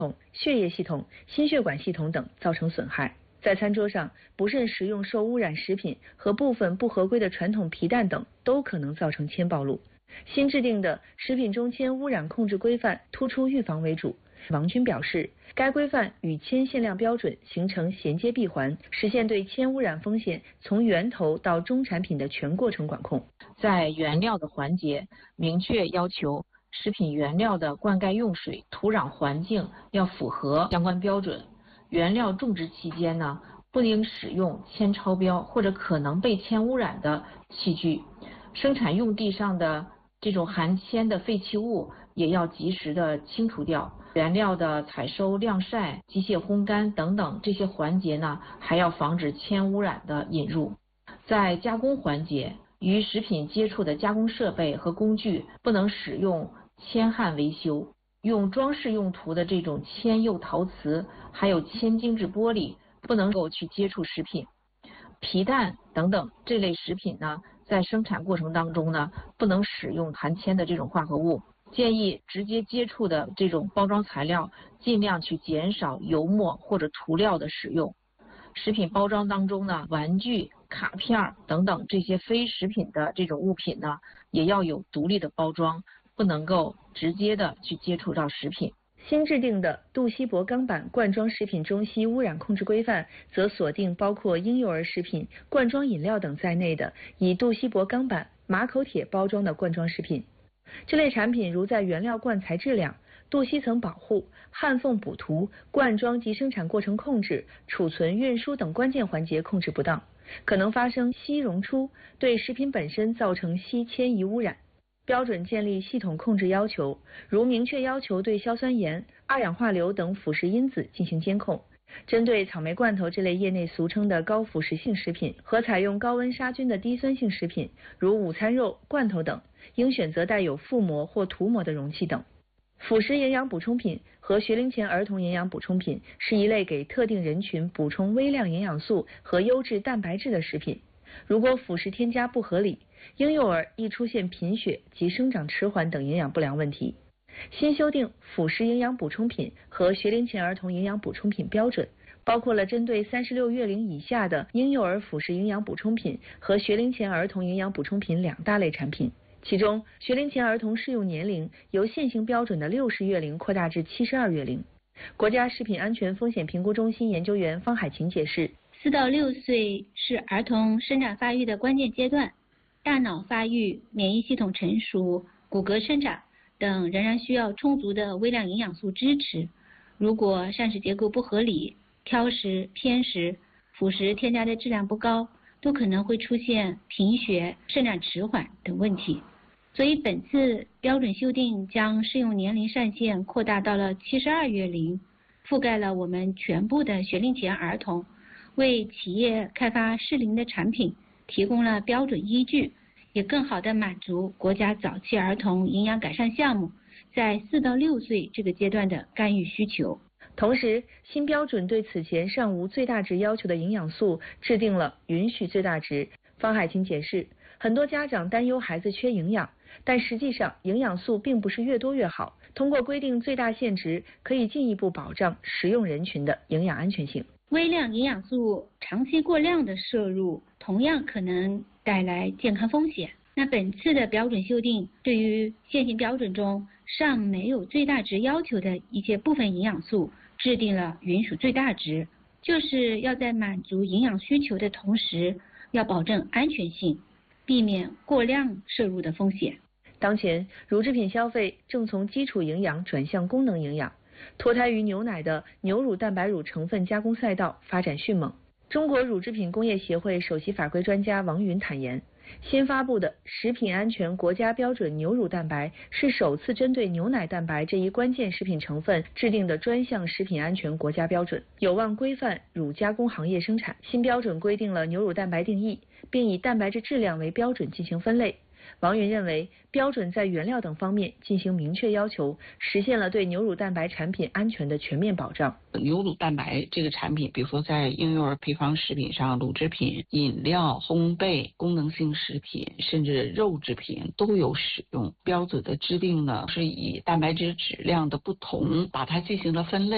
血液系统、心血管系统等造成损害。在餐桌上，不慎食用受污染食品和部分不合规的传统皮蛋等，都可能造成铅暴露。新制定的食品中铅污染控制规范突出预防为主。王军表示，该规范与铅限量标准形成衔接闭环，实现对铅污染风险从源头到终产品的全过程管控。 在原料的环节，明确要求食品原料的灌溉用水、土壤环境要符合相关标准。原料种植期间呢，不应使用铅超标或者可能被铅污染的器具。生产用地上的这种含铅的废弃物也要及时的清除掉。原料的采收、晾晒、机械烘干等等这些环节呢，还要防止铅污染的引入。在加工环节，与食品接触的加工设备和工具不能使用铅焊维修。用装饰用途的这种铅釉陶瓷，还有铅精制玻璃，不能够去接触食品。皮蛋等等这类食品呢，在生产过程当中呢，不能使用含铅的这种化合物。建议直接接触的这种包装材料，尽量去减少油墨或者涂料的使用。食品包装当中呢，玩具、卡片等等这些非食品的这种物品呢，也要有独立的包装，不能够直接的去接触到食品。 新制定的杜锡箔钢板罐装食品中稀污染控制规范，则锁定包括婴幼儿食品、罐装饮料等在内的以杜锡箔钢板、马口铁包装的罐装食品。这类产品如在原料罐材质量、镀锡层保护、焊缝补涂、灌装及生产过程控制、储存、运输等关键环节控制不当，可能发生锡溶出，对食品本身造成锡铅仪污染。标准建立系统控制要求，如明确要求对硝酸盐、二氧化硫等腐蚀因子进行监控。针对草莓罐头这类业内俗称的高腐蚀性食品和采用高温杀菌的低酸性食品，如午餐肉、罐头等，应选择带有覆膜或涂膜的容器等。辅食营养补充品和学龄前儿童营养补充品是一类给特定人群补充微量营养素和优质蛋白质的食品。如果辅食添加不合理，婴幼儿易出现贫血及生长迟缓等营养不良问题。新修订辅食营养补充品和学龄前儿童营养补充品标准，包括了针对36月龄以下的婴幼儿辅食营养补充品和学龄前儿童营养补充品两大类产品。其中，学龄前儿童适用年龄由现行标准的60月龄扩大至72月龄。国家食品安全风险评估中心研究员方海琴解释 ，4到6岁是儿童生长发育的关键阶段，大脑发育、免疫系统成熟、骨骼生长等仍然需要充足的微量营养素支持。如果膳食结构不合理、挑食、偏食、辅食添加的质量不高，都可能会出现贫血、生长迟缓等问题。所以本次标准修订将适用年龄上限扩大到了72月龄，覆盖了我们全部的学龄前儿童，为企业开发适龄的产品提供了标准依据，也更好地满足国家早期儿童营养改善项目在4到6岁这个阶段的干预需求。 同时，新标准对此前尚无最大值要求的营养素制定了允许最大值。方海琴解释，很多家长担忧孩子缺营养，但实际上营养素并不是越多越好，通过规定最大限值，可以进一步保障食用人群的营养安全性。 微量营养素长期过量的摄入，同样可能带来健康风险。那本次的标准修订，对于现行标准中尚没有最大值要求的一些部分营养素，制定了允许最大值，就是要在满足营养需求的同时，要保证安全性，避免过量摄入的风险。 当前，乳制品消费正从基础营养转向功能营养，脱胎于牛奶的牛乳蛋白乳成分加工赛道发展迅猛。中国乳制品工业协会首席法规专家王云坦言，新发布的食品安全国家标准牛乳蛋白是首次针对牛奶蛋白这一关键食品成分制定的专项食品安全国家标准，有望规范乳加工行业生产。新标准规定了牛乳蛋白定义，并以蛋白质质量为标准进行分类。王云认为，标准在原料等方面进行明确要求，实现了对牛乳蛋白产品安全的全面保障。 牛乳蛋白这个产品，比如说在婴幼儿配方食品上，乳制品、饮料、烘焙、功能性食品，甚至肉制品都有使用。标准的制定呢，是以蛋白质质量的不同，把它进行了分类。